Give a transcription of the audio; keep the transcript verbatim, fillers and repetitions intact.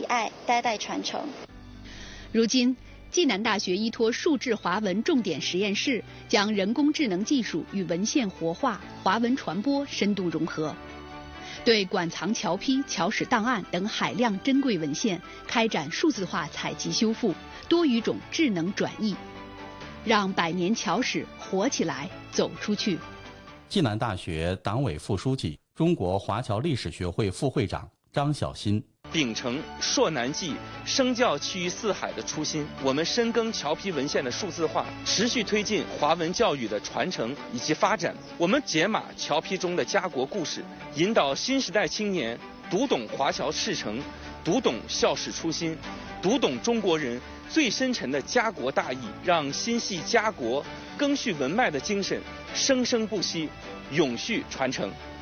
爱，代代传承。 如今，暨南大学依托数字华文重点实验室，将人工智能技术与文献活化、华文传播深度融合，对馆藏侨批、侨史档案等海量珍贵文献开展数字化采集修复、多语种智能转译，让百年侨史活起来、走出去。 暨南大学党委副书记、中国华侨历史学会副会长张晓新。 秉承硕南记声教其于四海的初心，我们深耕侨批文献的数字化，持续推进华文教育的传承以及发展。我们解码侨批中的家国故事，引导新时代青年读懂华侨赤诚，读懂校史初心，读懂中国人最深沉的家国大义，让心系家国、赓续文脉的精神生生不息，永续传承。